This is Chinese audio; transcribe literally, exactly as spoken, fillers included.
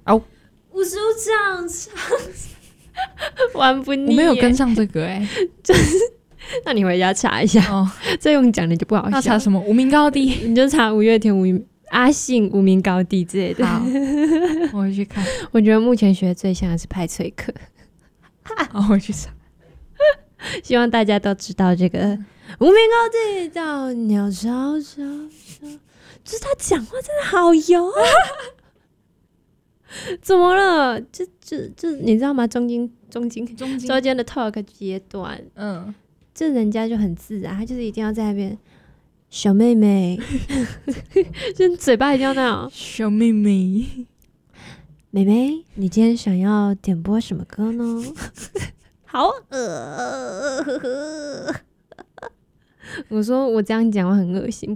哦， 吴署长唱玩不腻耶， 我没有跟上这个哎、欸， 那你回家查一下哦， 这用讲的就不好笑。 要查什么无名高地？ 你就查五月天无名阿信无名高地之类的。 好，我会去看。 我觉得目前学的最像的是派翠克。 好，我会去查。 希望大家都知道这个无名高地到鸟巢巢巢，就是他讲话真的好油啊！怎么了？就就就你知道吗？中间中间中间中间的 talk 阶段， 嗯， 这人家就很自然，他就是一定要在那边。小妹妹，就嘴巴一定要那样。 小妹妹， 妹妹，你今天想要点播什么歌呢？好恶，我说我这样讲我很恶心，